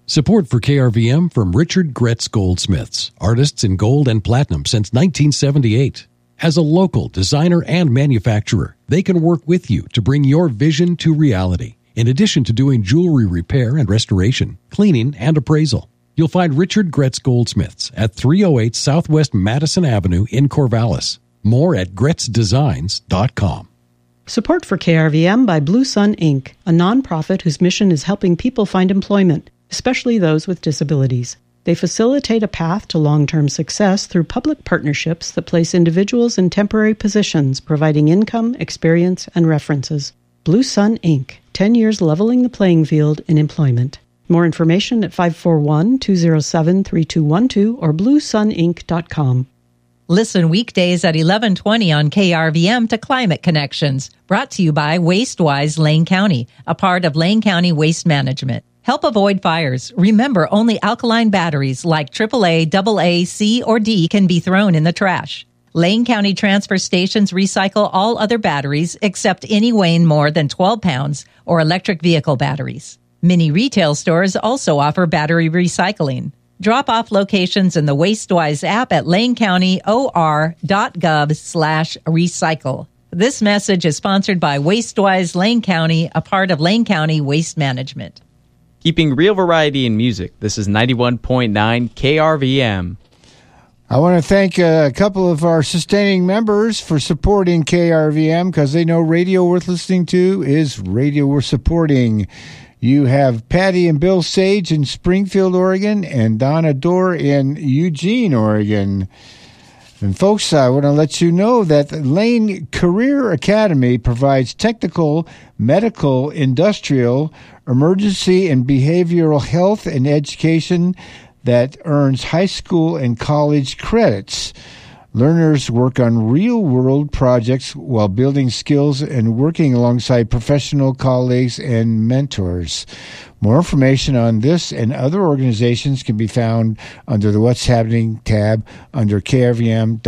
Support for KRVM from Richard Gretz Goldsmiths, artists in gold and platinum since 1978. As a local designer and manufacturer, they can work with you to bring your vision to reality. In addition to doing jewelry repair and restoration, cleaning, and appraisal, you'll find Richard Gretz Goldsmiths at 308 Southwest Madison Avenue in Corvallis. More at GretzDesigns.com. Support for KRVM by Blue Sun, Inc., a nonprofit whose mission is helping people find employment, especially those with disabilities. They facilitate a path to long-term success through public partnerships that place individuals in temporary positions, providing income, experience, and references. Blue Sun, Inc., 10 years leveling the playing field in employment. More information at 541-207-3212 or bluesuninc.com. Listen weekdays at 11:20 on KRVM to Climate Connections, brought to you by WasteWise Lane County, a part of Lane County Waste Management. Help avoid fires. Remember, only alkaline batteries like AAA, AA, C, or D can be thrown in the trash. Lane County transfer stations recycle all other batteries except any weighing more than 12 pounds or electric vehicle batteries. Many retail stores also offer battery recycling. Drop-off locations in the WasteWise app at lanecounty.or.gov/recycle. This message is sponsored by WasteWise Lane County, a part of Lane County Waste Management. Keeping real variety in music, this is 91.9 KRVM. I want to thank a couple of our sustaining members for supporting KRVM, because they know radio worth listening to is radio worth supporting. You have Patty and Bill Sage in Springfield, Oregon, and Donna Dorr in Eugene, Oregon. And folks, I want to let you know that Lane Career Academy provides technical, medical, industrial, emergency, and behavioral health and education that earns high school and college credits. Learners work on real-world projects while building skills and working alongside professional colleagues and mentors. More information on this and other organizations can be found under the What's Happening tab under krvm.org.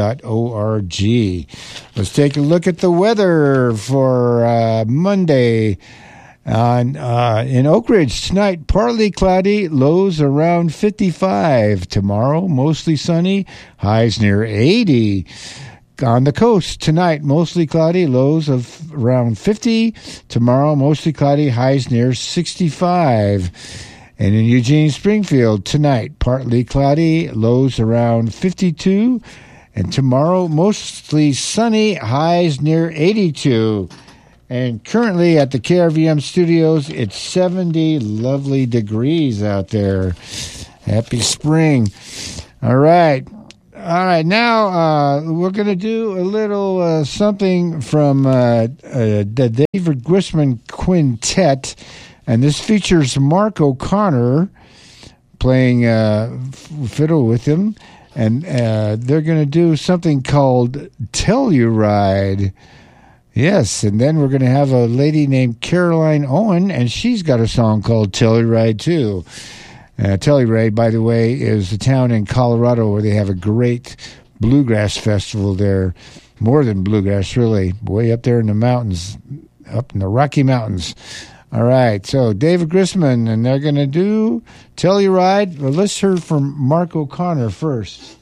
Let's take a look at the weather for Monday. In Oak Ridge tonight, partly cloudy, lows around 55. Tomorrow, mostly sunny, highs near 80. On the coast tonight, mostly cloudy, lows of around 50. Tomorrow, mostly cloudy, highs near 65. And in Eugene, Springfield tonight, partly cloudy, lows around 52. And tomorrow, mostly sunny, highs near 82. And currently at the KRVM studios, it's 70 lovely degrees out there. Happy spring. All right. Now we're going to do a little something from the David Grisman Quintet. And this features Mark O'Connor playing fiddle with him. And they're going to do something called Telluride. Yes, and then we're going to have a lady named Caroline Owen, and she's got a song called Telluride, too. Telluride, by the way, is a town in Colorado where they have a great bluegrass festival there. More than bluegrass, really. Way up there in the mountains, up in the Rocky Mountains. All right, so David Grisman, and they're going to do Telluride. Well, let's hear from Mark O'Connor first.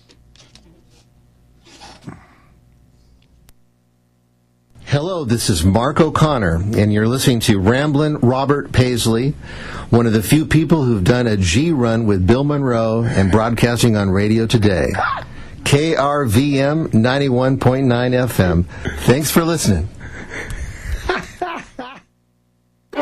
Hello, this is Mark O'Connor, and you're listening to Ramblin' Robert Paisley, one of the few people who've done a G run with Bill Monroe and broadcasting on radio today. KRVM 91.9 FM. Thanks for listening.